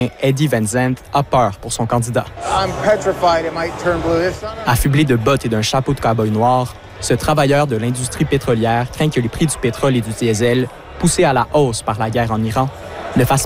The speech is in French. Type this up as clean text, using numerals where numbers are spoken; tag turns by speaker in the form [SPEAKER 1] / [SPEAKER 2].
[SPEAKER 1] Eddie Van Zandt a peur pour son candidat. Affublé de bottes et d'un chapeau de cow-boy noir, ce travailleur de l'industrie pétrolière craint que les prix du pétrole et du diesel, poussés à la hausse par la guerre en Iran, ne fassent